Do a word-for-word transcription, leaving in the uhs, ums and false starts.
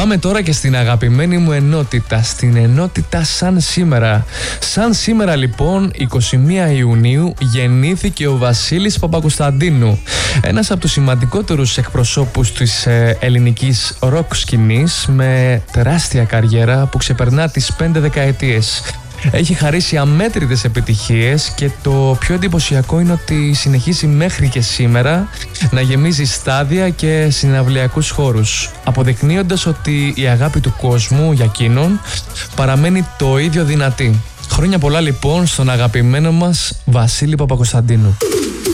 Πάμε τώρα και στην αγαπημένη μου ενότητα, στην ενότητα Σαν Σήμερα. Σαν σήμερα λοιπόν, εικοστή πρώτη Ιουνίου, γεννήθηκε ο Βασίλης Παπακοσταντίνου, ένας από τους σημαντικότερους εκπροσώπους της ε, ελληνικής ροκ σκηνής, με τεράστια καριέρα που ξεπερνά τις πέντε δεκαετίες. Έχει χαρίσει αμέτρητες επιτυχίες και το πιο εντυπωσιακό είναι ότι συνεχίζει μέχρι και σήμερα να γεμίζει στάδια και συναυλιακούς χώρους, αποδεικνύοντας ότι η αγάπη του κόσμου για εκείνον παραμένει το ίδιο δυνατή. Χρόνια πολλά λοιπόν στον αγαπημένο μας Βασίλη Παπακοσταντίνου.